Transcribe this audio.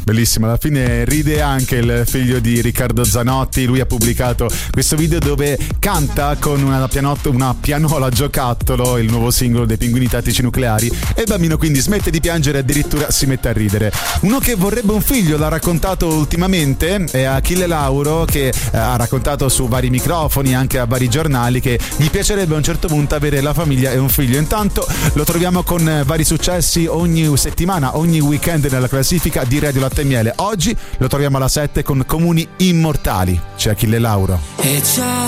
Bellissimo, alla fine ride anche il figlio di Riccardo Zanotti. Lui ha pubblicato questo video dove canta con una pianola giocattolo, il nuovo singolo dei Pinguini Tattici Nucleari, e il bambino quindi smette di piangere e addirittura si mette a ridere. Uno che vorrebbe un figlio, l'ha raccontato ultimamente, è Achille Lauro, che ha raccontato su vari microfoni, anche a vari giornali, che gli piacerebbe a un certo punto avere la famiglia e un figlio. Intanto lo troviamo con vari successi ogni settimana, ogni weekend nella classifica di Radio Latte e Miele. Oggi lo troviamo alla 7 con Comuni Immortali. C'è Achille Lauro.